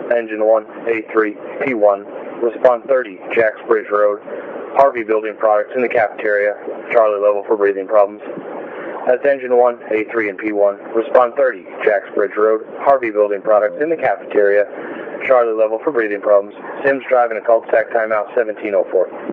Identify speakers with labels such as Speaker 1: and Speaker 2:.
Speaker 1: Engine 1, A3, P1, respond 30, Jacks Bridge Road, Harvey Building Products in the cafeteria, Charlie level for breathing problems. That's Engine 1, A3, and P1, respond 30, Jacks Bridge Road, Harvey Building Products in the cafeteria, Charlie level for breathing problems. Sims driving a cul-de-sac timeout 1704.